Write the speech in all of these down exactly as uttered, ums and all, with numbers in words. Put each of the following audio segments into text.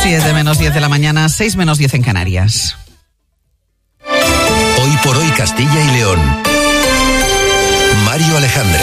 siete menos diez de la mañana, seis menos diez en Canarias. Hoy por hoy Castilla y León. Mario Alejandre.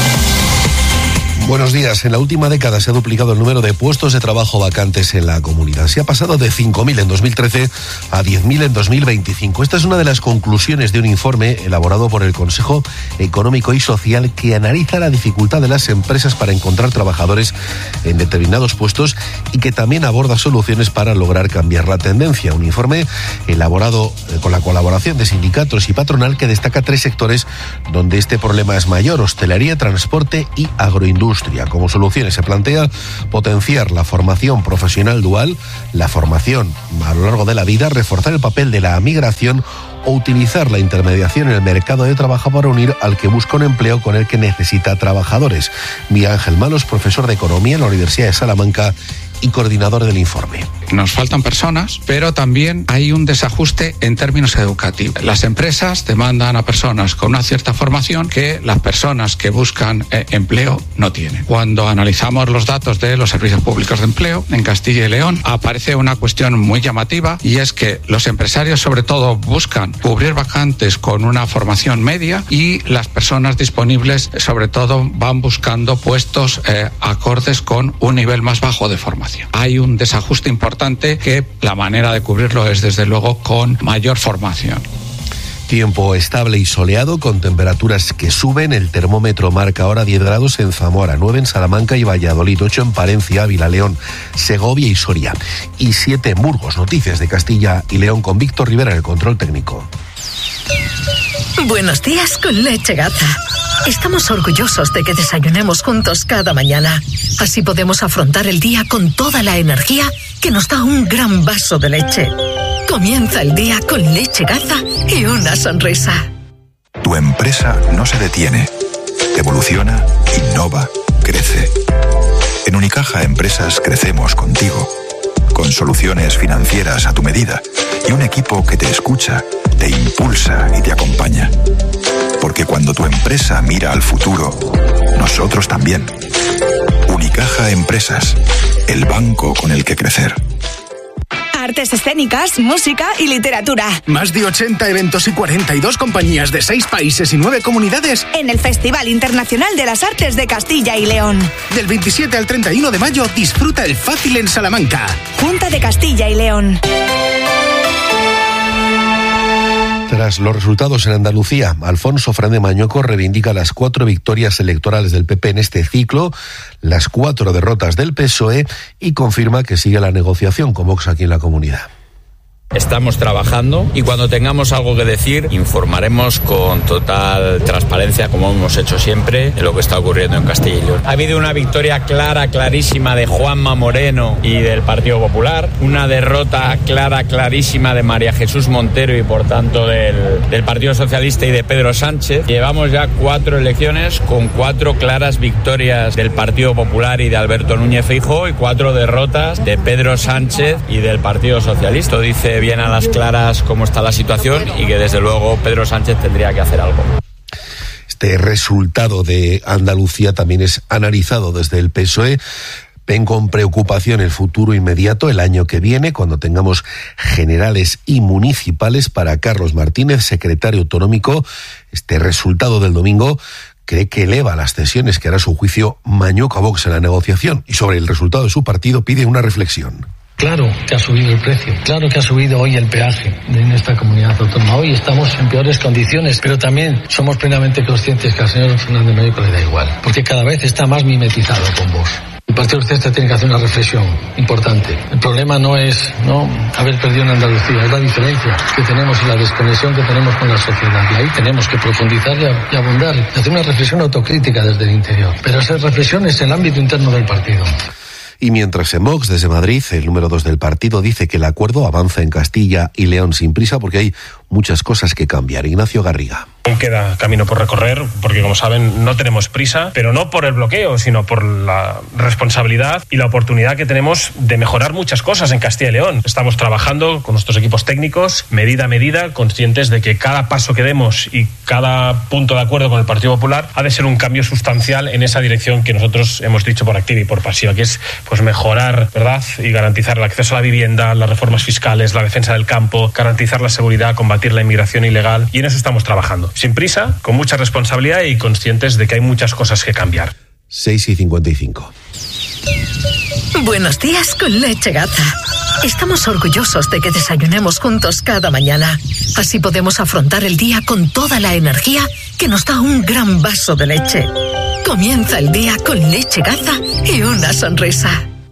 Buenos días. En la última década se ha duplicado el número de puestos de trabajo vacantes en la comunidad. Se ha pasado de cinco mil en dos mil trece a diez mil en dos mil veinticinco. Esta es una de las conclusiones de un informe elaborado por el Consejo Económico y Social que analiza la dificultad de las empresas para encontrar trabajadores en determinados puestos y que también aborda soluciones para lograr cambiar la tendencia. Un informe elaborado con la colaboración de sindicatos y patronal que destaca tres sectores donde este problema es mayor: hostelería, transporte y agroindustria. Como soluciones se plantea potenciar la formación profesional dual, la formación a lo largo de la vida, reforzar el papel de la migración o utilizar la intermediación en el mercado de trabajo para unir al que busca un empleo con el que necesita trabajadores. Miguel Ángel Malos, profesor de Economía en la Universidad de Salamanca y coordinador del informe. Nos faltan personas, pero también hay un desajuste en términos educativos. Las empresas demandan a personas con una cierta formación que las personas que buscan eh, empleo no tienen. Cuando analizamos los datos de los servicios públicos de empleo en Castilla y León, aparece una cuestión muy llamativa, y es que los empresarios sobre todo buscan cubrir vacantes con una formación media, y las personas disponibles sobre todo van buscando puestos eh, acordes con un nivel más bajo de formación. Hay un desajuste importante que la manera de cubrirlo es desde luego con mayor formación. Tiempo estable y soleado con temperaturas que suben. El termómetro marca ahora diez grados en Zamora, nueve en Salamanca y Valladolid, ocho en Palencia, Ávila, León, Segovia y Soria y siete en Burgos. Noticias de Castilla y León con Víctor Rivera en el control técnico. Buenos días con Leche Gaza. Estamos orgullosos de que desayunemos juntos cada mañana. Así podemos afrontar el día con toda la energía que nos da un gran vaso de leche. Comienza el día con Leche Gaza y una sonrisa. Tu empresa no se detiene. Evoluciona, innova, crece. En Unicaja Empresas crecemos contigo. Con soluciones financieras a tu medida y un equipo que te escucha, te impulsa y te acompaña. Porque cuando tu empresa mira al futuro, nosotros también. Unicaja Empresas, el banco con el que crecer. Artes escénicas, música y literatura. Más de ochenta eventos y cuarenta y dos compañías de seis países y nueve comunidades en el Festival Internacional de las Artes de Castilla y León. Del veintisiete al treinta y uno de mayo, disfruta el Fácil en Salamanca. Junta de Castilla y León. Tras los resultados en Andalucía, Alfonso Fernández Mañueco reivindica las cuatro victorias electorales del P P en este ciclo, las cuatro derrotas del P S O E y confirma que sigue la negociación con Vox aquí en la comunidad. Estamos trabajando y cuando tengamos algo que decir informaremos con total transparencia, como hemos hecho siempre, de lo que está ocurriendo en Castilla y León. Ha habido una victoria clara, clarísima de Juanma Moreno y del Partido Popular, una derrota clara, clarísima de María Jesús Montero y por tanto del, del Partido Socialista y de Pedro Sánchez. Llevamos ya cuatro elecciones con cuatro claras victorias del Partido Popular y de Alberto Núñez Feijóo y cuatro derrotas de Pedro Sánchez y del Partido Socialista. Dice bien a las claras cómo está la situación y que desde luego Pedro Sánchez tendría que hacer algo. Este resultado de Andalucía también es analizado desde el P S O E. Ven con preocupación el futuro inmediato, el año que viene, cuando tengamos generales y municipales. Para Carlos Martínez, secretario autonómico, este resultado del domingo cree que eleva las cesiones que hará a su juicio Mañueco a Vox en la negociación, y sobre el resultado de su partido pide una reflexión. Claro que ha subido el precio, claro que ha subido hoy el peaje en esta comunidad autónoma. Hoy estamos en peores condiciones, pero también somos plenamente conscientes que al señor Fernández Mañueco le da igual, porque cada vez está más mimetizado con Vox. El Partido Socialista tiene que hacer una reflexión importante. El problema no es no haber perdido en Andalucía, es la diferencia que tenemos y la desconexión que tenemos con la sociedad. Y ahí tenemos que profundizar y abundar y hacer una reflexión autocrítica desde el interior. Pero esa reflexión es el ámbito interno del partido. Y mientras en Vox, desde Madrid, el número dos del partido dice que el acuerdo avanza en Castilla y León sin prisa porque hay muchas cosas que cambiar. Ignacio Garriga. Aún queda camino por recorrer, porque como saben no tenemos prisa, pero no por el bloqueo, sino por la responsabilidad y la oportunidad que tenemos de mejorar muchas cosas en Castilla y León. Estamos trabajando con nuestros equipos técnicos, medida a medida, conscientes de que cada paso que demos y cada punto de acuerdo con el Partido Popular ha de ser un cambio sustancial en esa dirección que nosotros hemos dicho por activa y por pasiva, que es pues mejorar, ¿verdad?, y garantizar el acceso a la vivienda, las reformas fiscales, la defensa del campo, garantizar la seguridad, combatir la inmigración ilegal, y en eso estamos trabajando. Sin prisa, con mucha responsabilidad y conscientes de que hay muchas cosas que cambiar. seis y cincuenta y cinco. Buenos días con Leche Gaza. Estamos orgullosos de que desayunemos juntos cada mañana. Así podemos afrontar el día con toda la energía que nos da un gran vaso de leche. Comienza el día con Leche Gaza y una sonrisa.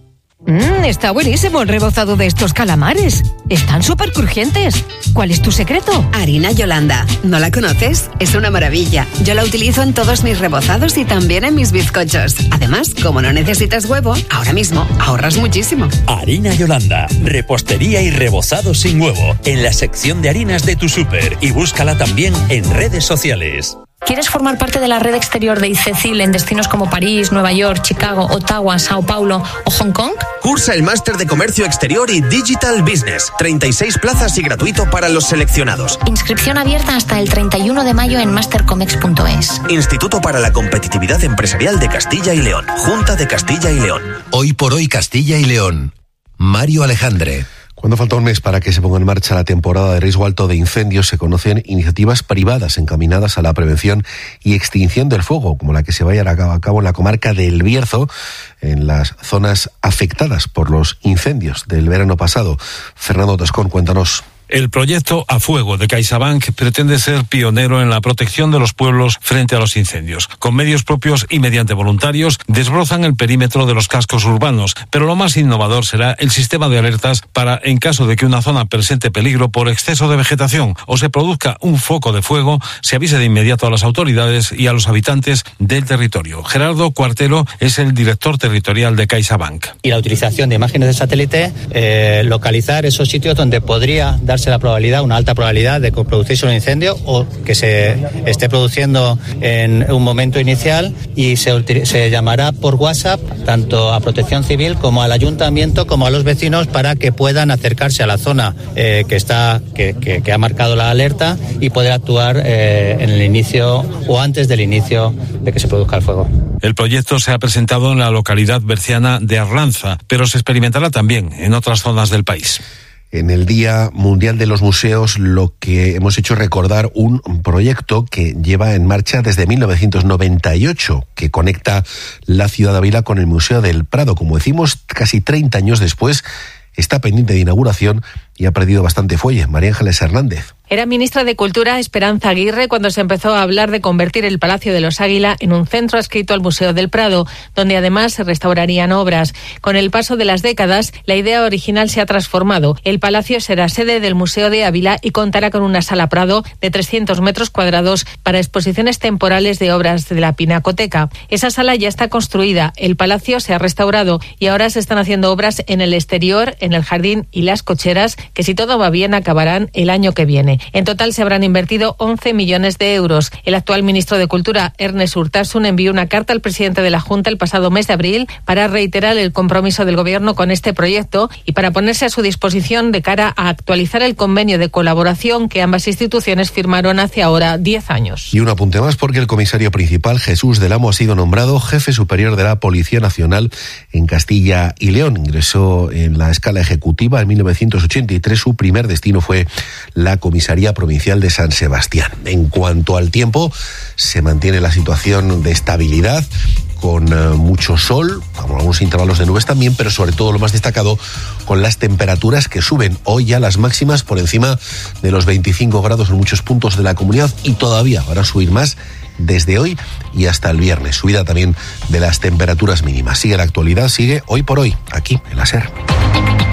Mmm, está buenísimo el rebozado de estos calamares. Están súper crujientes. ¿Cuál es tu secreto? Harina Yolanda. ¿No la conoces? Es una maravilla. Yo la utilizo en todos mis rebozados y también en mis bizcochos. Además, como no necesitas huevo, ahora mismo ahorras muchísimo. Harina Yolanda. Repostería y rebozado sin huevo. En la sección de harinas de tu súper. Y búscala también en redes sociales. ¿Quieres formar parte de la red exterior de ICECIL en destinos como París, Nueva York, Chicago, Ottawa, Sao Paulo o Hong Kong? Cursa el máster de Comercio Exterior y Digital Business. treinta y seis plazas y gratuito para los seleccionados. Inscripción abierta hasta el treinta y uno de mayo en mastercomex punto es. Instituto para la Competitividad Empresarial de Castilla y León. Junta de Castilla y León. Hoy por hoy Castilla y León. Mario Alejandre. Cuando falta un mes para que se ponga en marcha la temporada de riesgo alto de incendios, se conocen iniciativas privadas encaminadas a la prevención y extinción del fuego, como la que se vaya a cabo en la comarca del Bierzo, en las zonas afectadas por los incendios del verano pasado. Fernando Tascón, cuéntanos. El proyecto A Fuego de CaixaBank pretende ser pionero en la protección de los pueblos frente a los incendios. Con medios propios y mediante voluntarios desbrozan el perímetro de los cascos urbanos, pero lo más innovador será el sistema de alertas para, en caso de que una zona presente peligro por exceso de vegetación o se produzca un foco de fuego, se avise de inmediato a las autoridades y a los habitantes del territorio. Gerardo Cuartero es el director territorial de CaixaBank. Y la utilización de imágenes de satélite, eh, localizar esos sitios donde podría dar la probabilidad, una alta probabilidad de que produciese un incendio o que se esté produciendo en un momento inicial, y se, se llamará por WhatsApp tanto a Protección Civil como al Ayuntamiento como a los vecinos para que puedan acercarse a la zona eh, que está que, que, que ha marcado la alerta y poder actuar eh, en el inicio o antes del inicio de que se produzca el fuego. El proyecto se ha presentado en la localidad berciana de Arlanza, pero se experimentará también en otras zonas del país. En el Día Mundial de los Museos, lo que hemos hecho es recordar un proyecto que lleva en marcha desde mil novecientos noventa y ocho, que conecta la ciudad de Ávila con el Museo del Prado. Como decimos, casi treinta años después, está pendiente de inauguración y ha perdido bastante fuelle. María Ángeles Hernández. Era ministra de Cultura Esperanza Aguirre cuando se empezó a hablar de convertir el Palacio de los Águila en un centro adscrito al Museo del Prado, donde además se restaurarían obras. Con el paso de las décadas, la idea original se ha transformado. El palacio será sede del Museo de Ávila y contará con una sala Prado de trescientos metros cuadrados para exposiciones temporales de obras de la Pinacoteca. Esa sala ya está construida, el palacio se ha restaurado y ahora se están haciendo obras en el exterior, en el jardín y las cocheras, que si todo va bien acabarán el año que viene. En total se habrán invertido once millones de euros. El actual ministro de Cultura, Ernest Urtasun, envió una carta al presidente de la Junta el pasado mes de abril para reiterar el compromiso del Gobierno con este proyecto y para ponerse a su disposición de cara a actualizar el convenio de colaboración que ambas instituciones firmaron hace ahora diez años. Y un apunte más, porque el comisario principal, Jesús del Amo, ha sido nombrado jefe superior de la Policía Nacional en Castilla y León. Ingresó en la escala ejecutiva en mil novecientos ochenta y tres. Su primer destino fue la comisaría provincial de San Sebastián. En cuanto al tiempo, se mantiene la situación de estabilidad, con uh, mucho sol, con algunos intervalos de nubes también, pero sobre todo lo más destacado, con las temperaturas que suben. Hoy ya las máximas por encima de los veinticinco grados en muchos puntos de la comunidad, y todavía van a subir más desde hoy y hasta el viernes. Subida también de las temperaturas mínimas. Sigue la actualidad, sigue Hoy por Hoy, aquí en la SER.